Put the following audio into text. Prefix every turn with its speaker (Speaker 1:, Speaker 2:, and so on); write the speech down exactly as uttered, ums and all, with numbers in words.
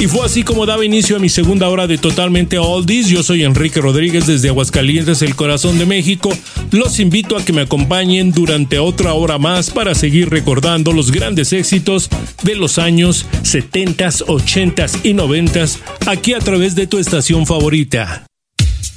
Speaker 1: Y fue así como daba inicio a mi segunda hora de Totalmente Oldies. Yo soy Enrique Rodríguez desde Aguascalientes, el corazón de México. Los invito a que me acompañen durante otra hora más para seguir recordando los grandes éxitos de los años setentas, ochentas y noventas aquí a través de tu estación favorita.